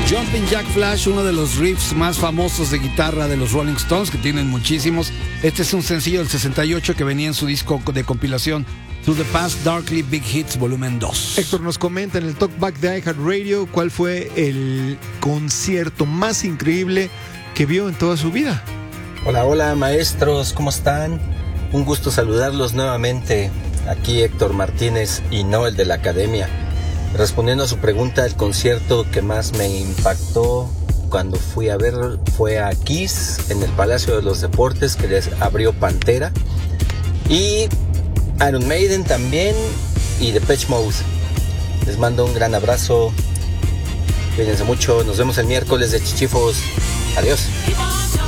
Jumping Jack Flash, uno de los riffs más famosos de guitarra de los Rolling Stones, que tienen muchísimos. Este es un sencillo del 68 que venía en su disco de compilación To the Past Darkly Big Hits Volumen 2. Héctor nos comenta en el Talkback de iHeartRadio cuál fue el concierto más increíble que vio en toda su vida. Hola, hola maestros, ¿cómo están? Un gusto saludarlos nuevamente. Aquí Héctor Martínez y no el de la academia. Respondiendo a su pregunta, el concierto que más me impactó cuando fui a ver fue a Kiss en el Palacio de los Deportes, que les abrió Pantera, y Iron Maiden también, y Depeche Mode. Les mando un gran abrazo, cuídense mucho, nos vemos el miércoles de Chichifos. Adiós.